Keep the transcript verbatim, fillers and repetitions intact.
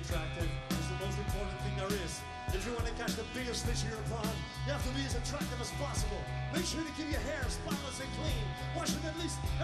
attractive is the most important thing there is. If you want to catch the biggest fish in your pond, you have to be as attractive as possible. Make sure to keep your hair spotless and clean. Wash it at least